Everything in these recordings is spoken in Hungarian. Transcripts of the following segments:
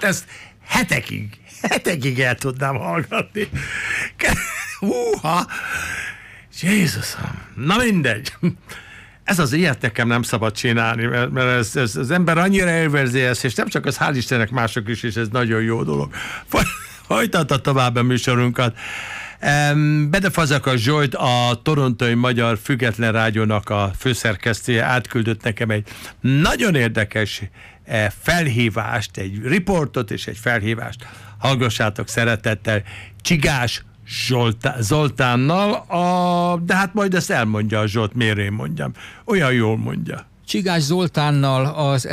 Hát ezt hetekig el tudnám hallgatni. Húha! Jézusom! Na mindegy! Ez az ilyet nekem nem szabad csinálni, mert ez az ember annyira élvezi ezt, és nem csak az, hál' Istennek mások is, és ez nagyon jó dolog. Folytatta tovább a műsorunkat. Bede Fazekas Zsolt, a Torontói Magyar Független Rádiónak a főszerkesztője átküldött nekem egy nagyon érdekes felhívást, egy riportot és egy felhívást. Hallgassátok szeretettel Csigás Zoltánnal, de hát majd ezt elmondja a Zsolt, miért én mondjam. Olyan jól mondja. Csigás Zoltánnal, az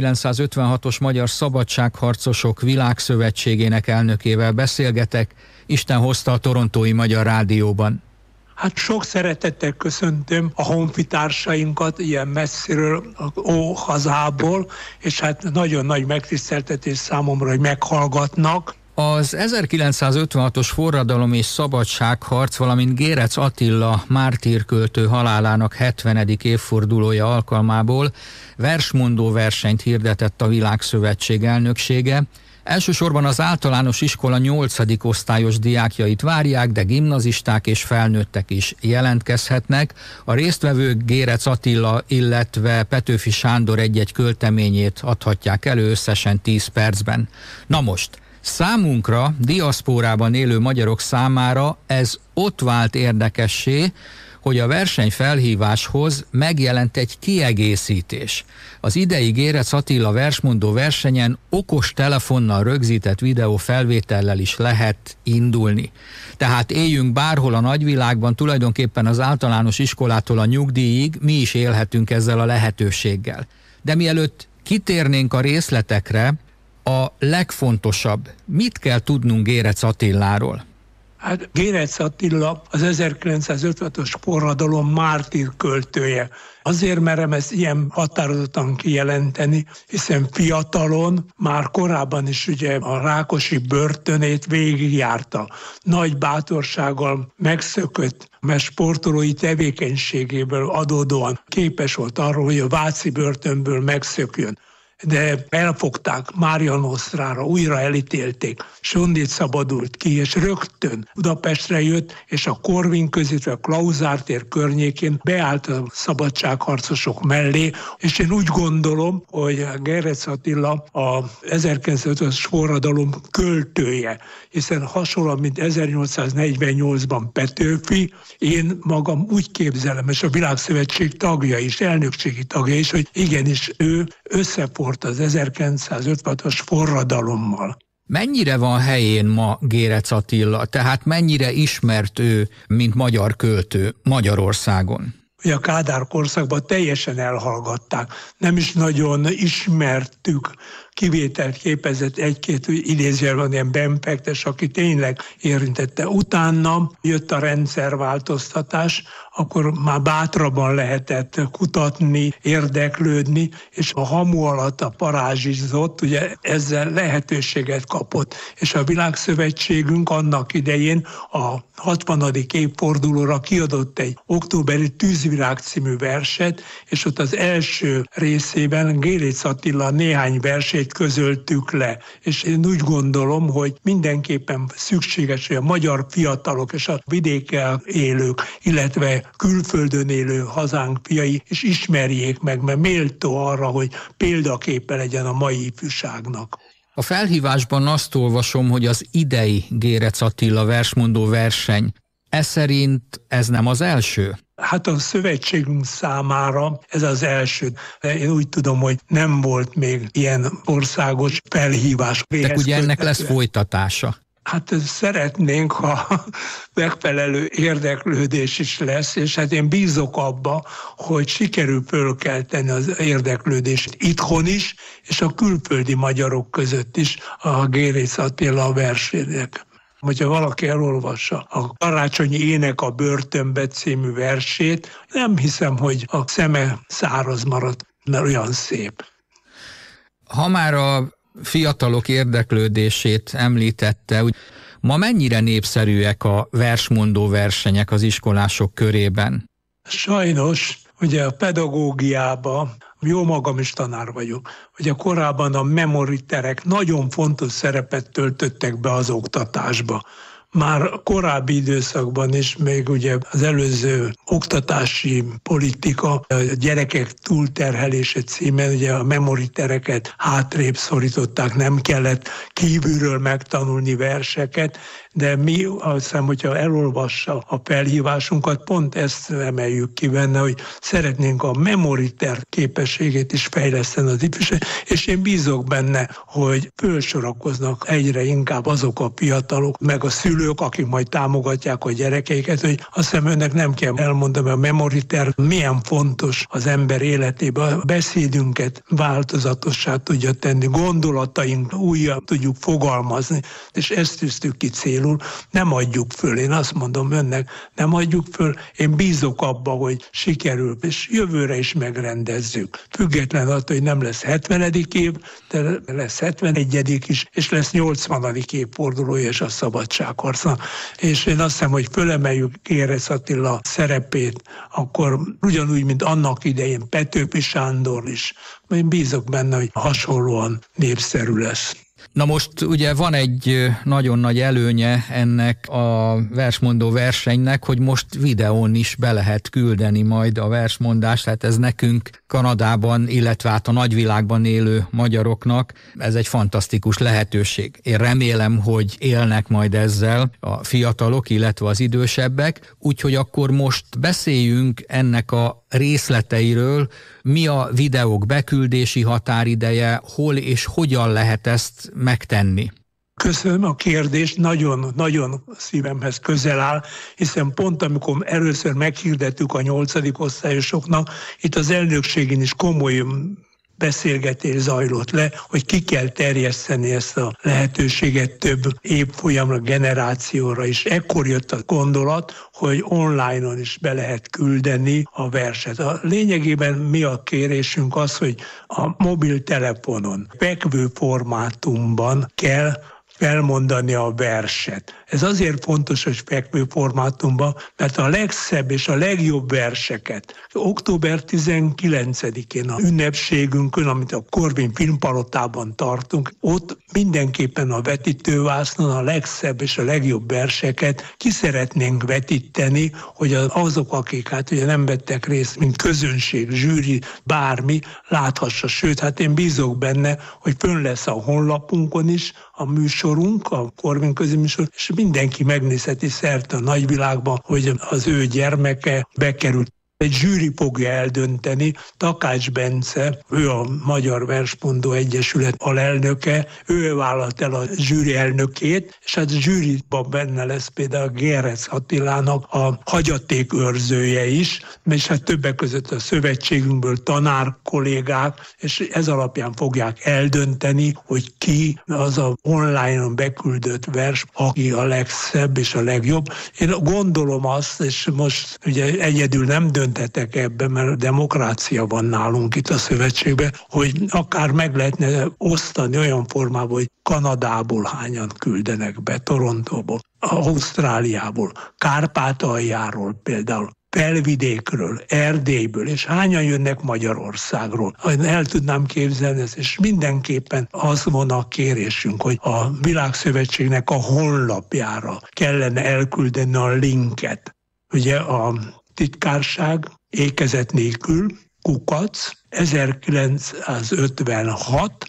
1956-os Magyar Szabadságharcosok Világszövetségének elnökével beszélgetek. Isten hozta a Torontói Magyar Rádióban. Hát sok szeretettel köszöntöm a honfitársainkat ilyen messziről, a hazából, és hát nagyon nagy megtiszteltetés számomra, hogy meghallgatnak. Az 1956-os forradalom és szabadságharc, valamint Gérec Attila mártírköltő halálának 70. évfordulója alkalmából versmondó versenyt hirdetett a Világszövetség elnöksége. Elsősorban az általános iskola 8. osztályos diákjait várják, de gimnazisták és felnőttek is jelentkezhetnek. A résztvevők Gérec Attila, illetve Petőfi Sándor egy-egy költeményét adhatják elő összesen 10 percben. Na most, számunkra, diaszpórában élő magyarok számára ez ott vált érdekessé, hogy a versenyfelhíváshoz megjelent egy kiegészítés. Az idei Gérec Attila versmondó versenyen okos telefonnal rögzített videófelvétellel is lehet indulni. Tehát éljünk bárhol a nagyvilágban, tulajdonképpen az általános iskolától a nyugdíjig mi is élhetünk ezzel a lehetőséggel. De mielőtt kitérnénk a részletekre, a legfontosabb, mit kell tudnunk Gérec Attiláról? Hát Gérec Attila az 1956-os forradalom mártírköltője. Azért merem ezt ilyen határozottan kijelenteni, hiszen fiatalon, már korábban is ugye a Rákosi börtönét végigjárta. Nagy bátorsággal megszökött, mert sportolói tevékenységéből adódóan képes volt arról, hogy a váci börtönből megszökjön. De elfogták Mária Nostrára, újra elítélték, és onnét szabadult ki, és rögtön Budapestre jött, és a Korvin között, a Klauzár tér környékén beállt a szabadságharcosok mellé, és én úgy gondolom, hogy Gérec Attila a 1950-es forradalom költője, hiszen hasonlóan, mint 1848-ban Petőfi, én magam úgy képzelem, és a Világszövetség tagja is, elnökségi tagja is, hogy igenis ő összefort az 1956-os forradalommal. Mennyire van helyén ma Gérec Attila, tehát mennyire ismert ő, mint magyar költő Magyarországon? Ugye a Kádár korszakban teljesen elhallgatták, nem is nagyon ismertük, kivételt képezett egy-két idézőjelben ilyen benfektes, aki tényleg érintette. Utána jött a rendszerváltoztatás, akkor már bátrabban lehetett kutatni, érdeklődni, és a hamu alatt a parázsizott, ugye ezzel lehetőséget kapott. És a Világszövetségünk annak idején a 60. évfordulóra kiadott egy októberi Tűzvirág című verset, és ott az első részében Gérec Attila néhány versét közöltük le. És én úgy gondolom, hogy mindenképpen szükséges, hogy a magyar fiatalok és a vidéken élők, illetve külföldön élő hazánk fiai is ismerjék meg, mert méltó arra, hogy példaképe legyen a mai ifjúságnak. A felhívásban azt olvasom, hogy az idei Gérec Attila versmondó verseny, ez szerint ez nem az első? Hát a szövetségünk számára ez az első. Én úgy tudom, hogy nem volt még ilyen országos felhívás. De ugye ennek lesz folytatása? Hát szeretnénk, ha megfelelő érdeklődés is lesz, és hát én bízok abba, hogy sikerül fölkelteni az érdeklődést itthon is, és a külföldi magyarok között is a Gérec Attila versének. Hogyha valaki elolvassa a Karácsonyi ének a börtönbe című versét, nem hiszem, hogy a szeme száraz maradt, mert olyan szép. Ha már a fiatalok érdeklődését említette, hogy ma mennyire népszerűek a versmondó versenyek az iskolások körében? Sajnos, ugye a pedagógiában Jó magam is tanár vagyok. Ugye korábban a memoriterek nagyon fontos szerepet töltöttek be az oktatásba. Már korábbi időszakban is, még ugye az előző oktatási politika, a gyerekek túlterhelése címen ugye a memoritereket hátrébb szorították, nem kellett kívülről megtanulni verseket, de mi azt hiszem, hogyha elolvassa a felhívásunkat, pont ezt emeljük ki benne, hogy szeretnénk a memoriter képességét is fejleszteni az ifjúság, és én bízok benne, hogy fölsorakoznak egyre inkább azok a fiatalok, meg a szülők, akik majd támogatják a gyerekeiket, hogy azt hiszem önnek nem kell elmondani, a memoriter milyen fontos az ember életében. A beszédünket változatossá tudja tenni, gondolataink újra tudjuk fogalmazni, és ezt tűztük ki célul. Nem adjuk föl, én azt mondom önnek, nem adjuk föl, én bízok abba, hogy sikerül, és jövőre is megrendezzük. Független attól, hogy nem lesz 70. év, de lesz 71. is, és lesz 80. évfordulója és a szabadságharcnak. És én azt hiszem, hogy fölemeljük Gérec Attila szerepét, akkor ugyanúgy, mint annak idején Petőfi Sándor is. Én bízok benne, hogy hasonlóan népszerű lesz. Na most ugye van egy nagyon nagy előnye ennek a versmondó versenynek, hogy most videón is be lehet küldeni majd a versmondást, tehát ez nekünk Kanadában, illetve hát a nagyvilágban élő magyaroknak ez egy fantasztikus lehetőség. Én remélem, hogy élnek majd ezzel a fiatalok, illetve az idősebbek, úgyhogy akkor most beszéljünk ennek a részleteiről, mi a videók beküldési határideje, hol és hogyan lehet ezt megtenni. Köszönöm a kérdést, nagyon szívemhez közel áll, hiszen pont amikor először meghirdettük a 8. osztályosoknak, itt az elnökségén is komoly beszélgetés zajlott le, hogy ki kell terjeszteni ezt a lehetőséget több évfolyamra, generációra is. Ekkor jött a gondolat, hogy online-on is be lehet küldeni a verset. A lényegében mi a kérésünk az, hogy a mobiltelefonon fekvő formátumban kell felmondani a verset. Ez azért fontos, hogy fekvő formátumban, mert a legszebb és a legjobb verseket október 19-én a ünnepségünkön, amit a Corvin Filmpalotában tartunk, ott mindenképpen a vetítővásznon a legszebb és a legjobb verseket ki szeretnénk vetíteni, hogy azok, akik hát ugye nem vettek részt, mint közönség, zsűri, bármi, láthassa. Sőt, hát én bízok benne, hogy fönn lesz a honlapunkon is a műsorunk, a Corvin közműsor, és mindenki megnézheti szerte a nagyvilágban, hogy az ő gyermeke bekerült. Egy zsűri fogja eldönteni, Takács Bence, ő a Magyar Versmondó Egyesület alelnöke, ő vállalt el a zsűri elnökét, és hát a zsűriban benne lesz például Gérec Attilának a hagyatékőrzője is, és hát többek között a szövetségünkből tanár kollégák, és ez alapján fogják eldönteni, hogy ki az a online-on beküldött vers, aki a legszebb és a legjobb. Én gondolom azt, és most ugye egyedül nem dönthetek ebben, mert demokrácia van nálunk itt a szövetségben, hogy akár meg lehetne osztani olyan formában, hogy Kanadából hányan küldenek be, Torontóból, Ausztráliából, Kárpátaljáról például, Felvidékről, Erdélyből, és hányan jönnek Magyarországról. El tudnám képzelni ezt, és mindenképpen az van a kérésünk, hogy a Világszövetségnek a honlapjára kellene elküldeni a linket. Ugye a titkárság ékezet nélkül @1956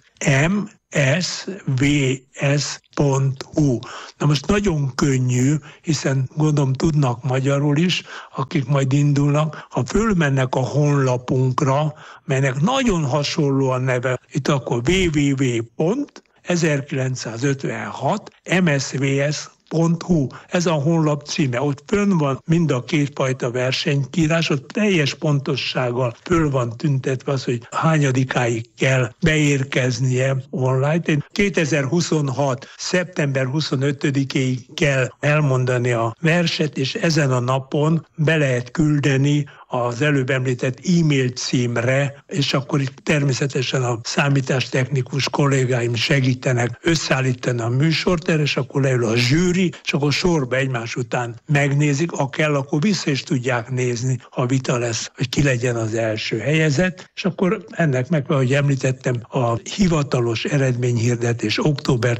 msvs.hu. Na most nagyon könnyű, hiszen gondolom tudnak magyarul is, akik majd indulnak, ha fölmennek a honlapunkra, melynek nagyon hasonló a neve, itt akkor www.1956 msvs.hu. Ez a honlap címe. Ott fönn van mind a kétfajta versenykírás, ott teljes pontossággal föl van tüntetve az, hogy hányadikáig kell beérkeznie online. 2026. szeptember 25-ig kell elmondani a verset, és ezen a napon be lehet küldeni az előbb említett e-mail címre, és akkor itt természetesen a számítástechnikus kollégáim segítenek összeállítani a műsort, és akkor leül a zsűri, és akkor sorba egymás után megnézik, ha kell, akkor vissza is tudják nézni, ha vita lesz, hogy ki legyen az első helyezett, és akkor ennek meg, ahogy említettem, a hivatalos eredményhirdetés október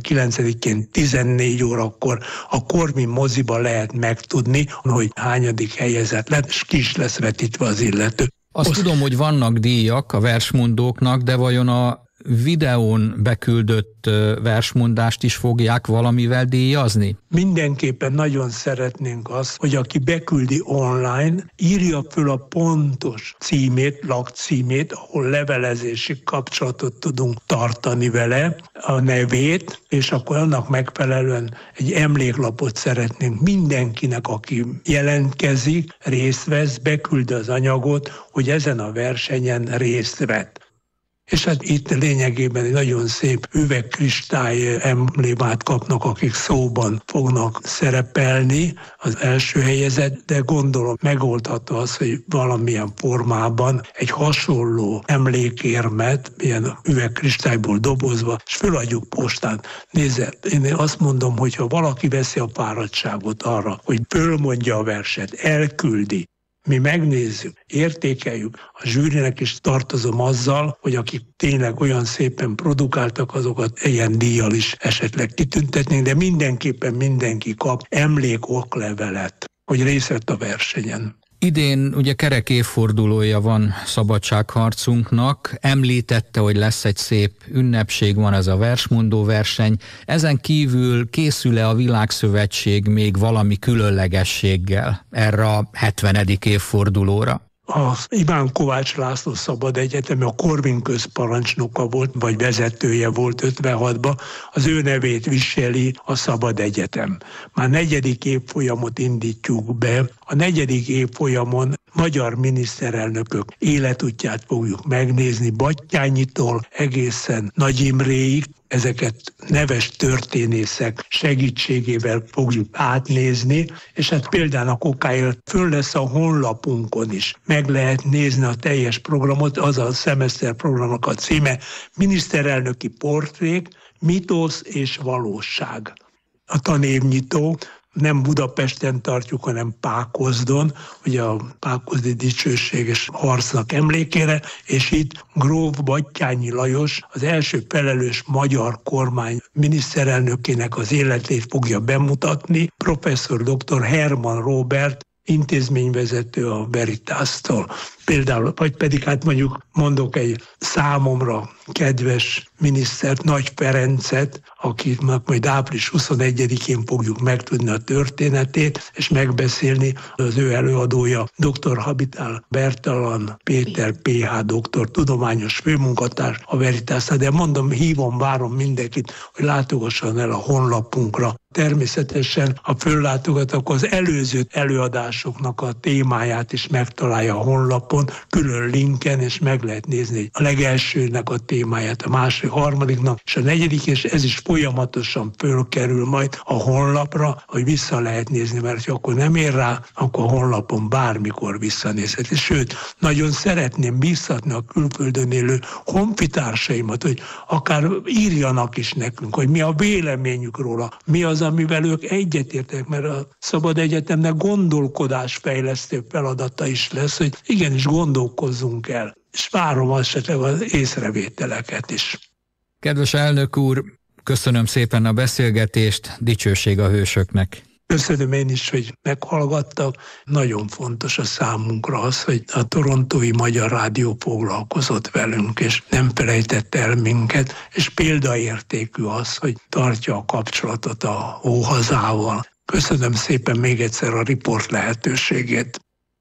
19-én 14 órakor a Korvin moziban lehet megtudni, hogy hányadik helyezett lett, és ki is lesz vetítve az illető. Azt tudom, hogy vannak díjak a versmondóknak, de vajon a videón beküldött versmondást is fogják valamivel díjazni? Mindenképpen nagyon szeretnénk azt, hogy aki beküldi online, írja föl a pontos címét, lakcímét, ahol levelezési kapcsolatot tudunk tartani vele, a nevét, és akkor annak megfelelően egy emléklapot szeretnénk mindenkinek, aki jelentkezik, részt vesz, beküldi az anyagot, hogy ezen a versenyen részt vett. És hát itt lényegében egy nagyon szép üvegkristály emblémát kapnak, akik szóban fognak szerepelni az első helyezett, de gondolom megoldható az, hogy valamilyen formában egy hasonló emlékérmet, ilyen üvegkristályból dobozva, és föladjuk postán. Nézze, én azt mondom, hogy ha valaki veszi a fáradtságot arra, hogy fölmondja a verset, elküldi, mi megnézzük, értékeljük, a zsűrinek is tartozom azzal, hogy akik tényleg olyan szépen produkáltak, azokat ilyen díjjal is esetleg kitüntetnénk, de mindenképpen mindenki kap emlékoklevelet, hogy részt vett a versenyen. Idén ugye kerek évfordulója van szabadságharcunknak, említette, hogy lesz egy szép ünnepség, van ez a versmondó verseny. Ezen kívül készül-e a Világszövetség még valami különlegességgel erre a 70. évfordulóra? Az Iván Kovács László Szabad Egyetem, a Korvin közparancsnoka volt, vagy vezetője volt 56-ban, az ő nevét viseli a Szabad Egyetem. Már 4. évfolyamot indítjuk be, a 4. évfolyamon magyar miniszterelnökök életútját fogjuk megnézni, Batthyányitól egészen Nagy Imréig, ezeket neves történészek segítségével fogjuk átnézni, és hát példának okáért föl lesz a honlapunkon is. Meg lehet nézni a teljes programot, az a szemeszterprogramnak a címe, miniszterelnöki portrék, mitosz és valóság. A tanévnyitó nem Budapesten tartjuk, hanem Pákozdon, ugye a pákozdi dicsőséges harcnak emlékére, és itt gróf Batthyányi Lajos, az első felelős magyar kormány miniszterelnökének az életét fogja bemutatni, professzor dr. Herman Róbert, intézményvezető a Veritástól. Például, vagy pedig hát mondok egy számomra kedves minisztert, Nagy Ferencet, akit majd április 21-én fogjuk megtudni a történetét, és megbeszélni. Az ő előadója dr. Habitál Bertalan Péter, PH doktor, tudományos főmunkatárs a Veritástól, de mondom, várom mindenkit, hogy látogasson el a honlapunkra. Természetesen, ha föllátogat, akkor az előző előadásoknak a témáját is megtalálja a honlapon, külön linken, és meg lehet nézni a legelsőnek a témáját, a második, harmadiknak, és a negyedik, és ez is folyamatosan fölkerül majd a honlapra, hogy vissza lehet nézni, mert ha akkor nem ér rá, akkor a honlapon bármikor visszanézhet. Sőt, nagyon szeretném biztatni a külföldön élő honfitársaimat, hogy akár írjanak is nekünk, hogy mi a véleményük róla, mi az, amivel ők egyetértek, mert a Szabad Egyetemnek gondolkodásfejlesztő feladata is lesz, hogy igenis gondolkozzunk el, és várom esetleg az észrevételeket is. Kedves elnök úr, köszönöm szépen a beszélgetést, dicsőség a hősöknek. Köszönöm én is, hogy meghallgattak. Nagyon fontos a számunkra az, hogy a Torontói Magyar Rádió foglalkozott velünk, és nem felejtett el minket, és példaértékű az, hogy tartja a kapcsolatot a óhazával. Köszönöm szépen még egyszer a riport lehetőségét.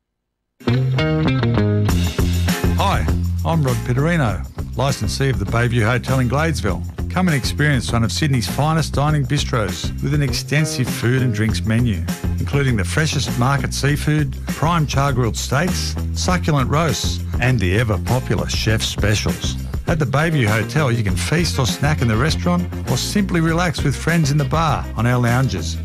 Hi, I'm Rod Pitterino, licensee of the Bayview Hotel in Gladesville. Come and experience one of Sydney's finest dining bistros with an extensive food and drinks menu, including the freshest market seafood, prime char-grilled steaks, succulent roasts, and the ever-popular chef's specials. At the Bayview Hotel, you can feast or snack in the restaurant or simply relax with friends in the bar on our lounges.